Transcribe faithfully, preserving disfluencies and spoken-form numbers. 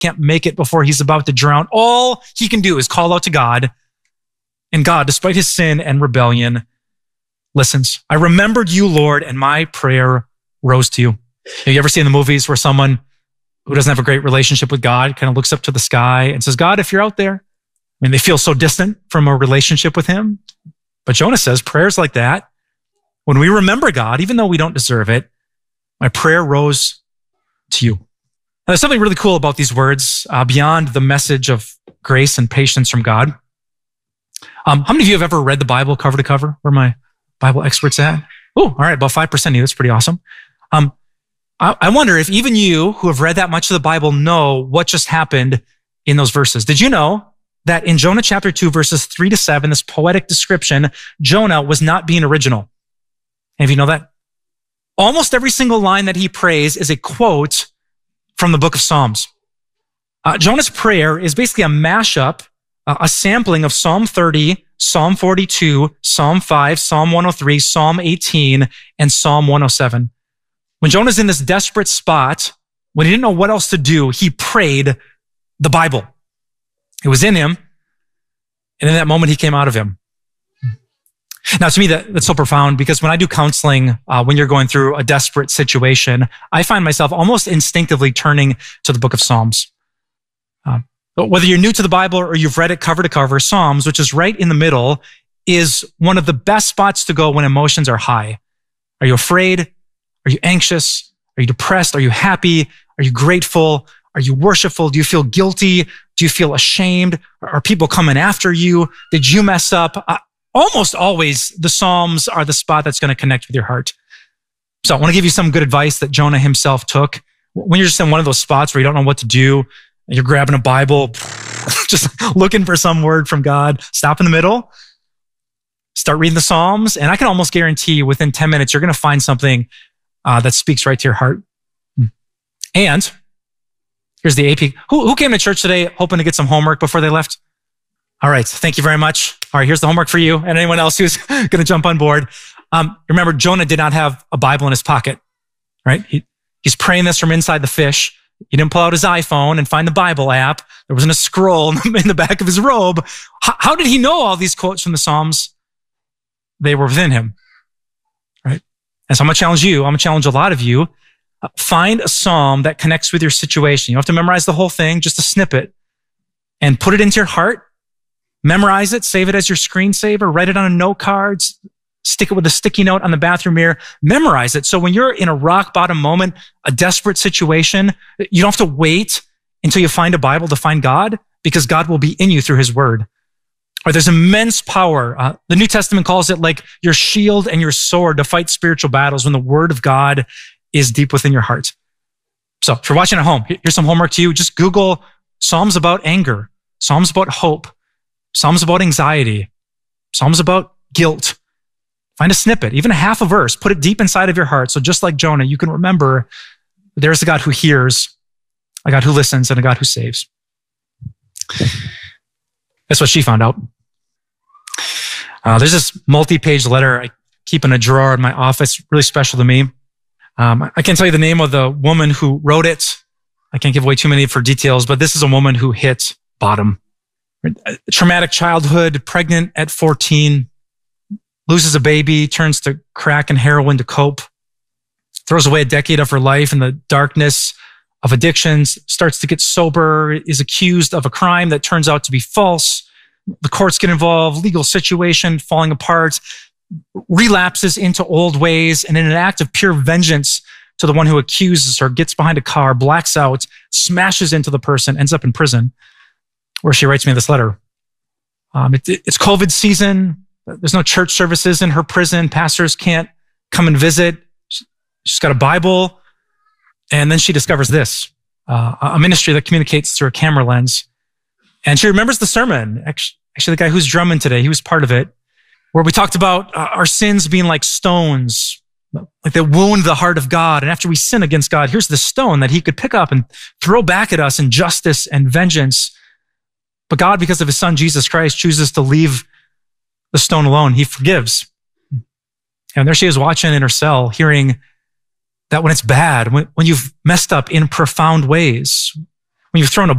can't make it before he's about to drown. All he can do is call out to God. And God, despite his sin and rebellion, listens. I remembered you, Lord, and my prayer rose to you. Have you ever seen the movies where someone who doesn't have a great relationship with God kind of looks up to the sky and says, God, if you're out there, I mean, they feel so distant from a relationship with him. But Jonah says prayers like that, when we remember God, even though we don't deserve it, my prayer rose to you. Now, there's something really cool about these words uh, beyond the message of grace and patience from God. Um, how many of you have ever read the Bible cover to cover? Where are my Bible experts at? Oh, all right, about five percent of you. That's pretty awesome. Um, I, I wonder if even you who have read that much of the Bible know what just happened in those verses. Did you know that in Jonah chapter two, verses three to seven, this poetic description, Jonah was not being original? And if you know that, almost every single line that he prays is a quote from the book of Psalms. Uh, Jonah's prayer is basically a mashup, uh, a sampling of Psalm thirty, Psalm forty-two, Psalm five, Psalm one oh three, Psalm eighteen, and Psalm one oh seven. When Jonah's in this desperate spot, when he didn't know what else to do, he prayed the Bible. It was in him, and in that moment, he came out of him. Now, to me, that, that's so profound because when I do counseling, uh, when you're going through a desperate situation, I find myself almost instinctively turning to the book of Psalms. Uh, but whether you're new to the Bible or you've read it cover to cover, Psalms, which is right in the middle, is one of the best spots to go when emotions are high. Are you afraid? Are you anxious? Are you depressed? Are you happy? Are you grateful? Are you worshipful? Do you feel guilty? Do you feel ashamed? Are people coming after you? Did you mess up? Uh, almost always, the Psalms are the spot that's going to connect with your heart. So I want to give you some good advice that Jonah himself took. When you're just in one of those spots where you don't know what to do, and you're grabbing a Bible, just looking for some word from God, stop in the middle, start reading the Psalms, and I can almost guarantee you within ten minutes, you're going to find something uh, that speaks right to your heart. And here's the A P. Who, who came to church today hoping to get some homework before they left? All right. Thank you very much. All right. Here's the homework for you and anyone else who's going to jump on board. Um, remember, Jonah did not have a Bible in his pocket, right? He, he's praying this from inside the fish. He didn't pull out his iPhone and find the Bible app. There wasn't a scroll in the back of his robe. How, how did he know all these quotes from the Psalms? They were within him, right? And so I'm going to challenge you. I'm going to challenge a lot of you. Uh, find a psalm that connects with your situation. You don't have to memorize the whole thing, just a snippet, and put it into your heart. Memorize it, save it as your screensaver, write it on a note card, stick it with a sticky note on the bathroom mirror. Memorize it. So when you're in a rock bottom moment, a desperate situation, you don't have to wait until you find a Bible to find God, because God will be in you through his word. Or there's immense power. Uh, the New Testament calls it like your shield and your sword to fight spiritual battles when the word of God is deep within your heart. So if you're watching at home, here's some homework to you. Just Google Psalms about anger, Psalms about hope, Psalms about anxiety, Psalms about guilt. Find a snippet, even a half a verse, put it deep inside of your heart. So just like Jonah, you can remember there's a God who hears, a God who listens, and a God who saves. That's what she found out. Uh, there's this multi-page letter I keep in a drawer in my office, really special to me. Um, I can't tell you the name of the woman who wrote it. I can't give away too many of her details, but this is a woman who hit bottom. A traumatic childhood, pregnant at fourteen, loses a baby, turns to crack and heroin to cope, throws away a decade of her life in the darkness of addictions, starts to get sober, is accused of a crime that turns out to be false. The courts get involved, legal situation falling apart, relapses into old ways, and in an act of pure vengeance to the one who accuses her, gets behind a car, blacks out, smashes into the person, ends up in prison, where she writes me this letter. Um, it, it's COVID season. There's no church services in her prison. Pastors can't come and visit. She's got a Bible. And then she discovers this, uh, a ministry that communicates through a camera lens. And she remembers the sermon. Actually, actually, the guy who's drumming today, he was part of it, where we talked about uh, our sins being like stones, like they wound the heart of God. And after we sin against God, here's the stone that he could pick up and throw back at us in justice and vengeance. But God, because of his son, Jesus Christ, chooses to leave the stone alone. He forgives. And there she is watching in her cell, hearing that when it's bad, when, when you've messed up in profound ways, when you've thrown a